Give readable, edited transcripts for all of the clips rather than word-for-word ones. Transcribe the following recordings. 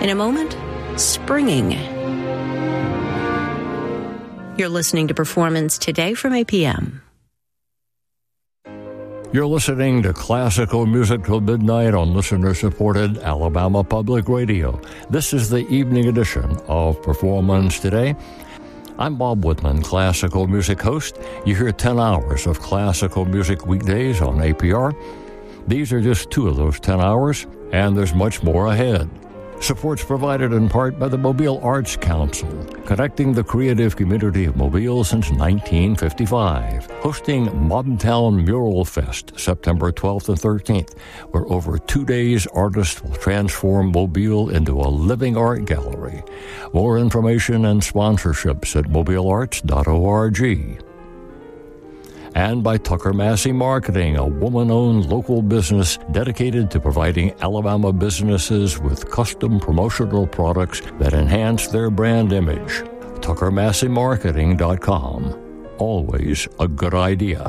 In a moment, springing. You're listening to Performance Today from APM. You're listening to classical music till midnight on listener-supported Alabama Public Radio. This is the evening edition of Performance Today. I'm Bob Whitman, classical music host. You hear 10 hours of classical music weekdays on APR. These are just 2 of those 10 hours, and there's much more ahead. Support's provided in part by the Mobile Arts Council, connecting the creative community of Mobile since 1955, hosting Mobtown Mural Fest September 12th and 13th, where over 2 days artists will transform Mobile into a living art gallery. More information and sponsorships at mobilearts.org. And by Tucker Massey Marketing, a woman-owned local business dedicated to providing Alabama businesses with custom promotional products that enhance their brand image. TuckerMasseyMarketing.com. Always a good idea.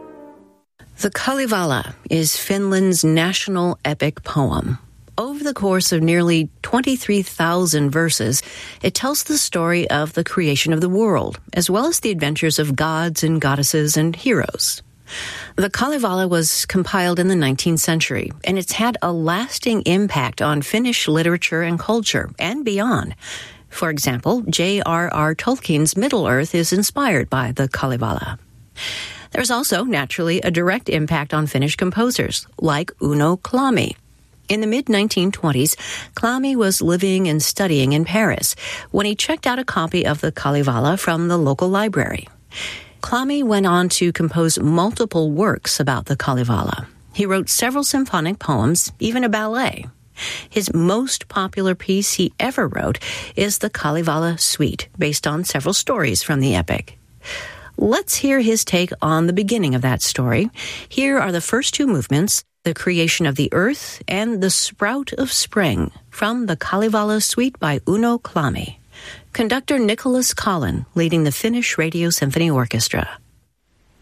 The Kalevala is Finland's national epic poem. Over the course of nearly 23,000 verses, it tells the story of the creation of the world, as well as the adventures of gods and goddesses and heroes. The Kalevala was compiled in the 19th century, and it's had a lasting impact on Finnish literature and culture, and beyond. For example, J.R.R. Tolkien's Middle-earth is inspired by the Kalevala. There's also, naturally, a direct impact on Finnish composers, like Uno Klami. In the mid-1920s, Klami was living and studying in Paris when he checked out a copy of the Kalevala from the local library. Klami went on to compose multiple works about the Kalevala. He wrote several symphonic poems, even a ballet. His most popular piece he ever wrote is the Kalevala Suite, based on several stories from the epic. Let's hear his take on the beginning of that story. Here are the first 2 movements, the creation of the earth and the sprout of spring, from the Kalevala Suite by Uno Klami. Conductor Nicholas Collin leading the Finnish Radio Symphony Orchestra.